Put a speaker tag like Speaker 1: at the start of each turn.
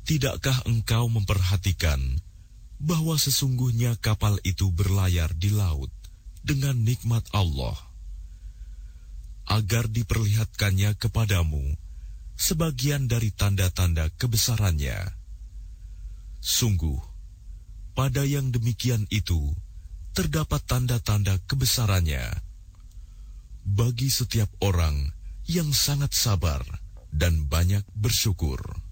Speaker 1: Tidakkah engkau memperhatikan bahwa sesungguhnya kapal itu berlayar di laut dengan nikmat Allah, agar diperlihatkannya kepadamu sebagian dari tanda-tanda kebesarannya? Sungguh, pada yang demikian itu terdapat tanda-tanda kebesarannya bagi setiap orang yang sangat sabar dan banyak bersyukur.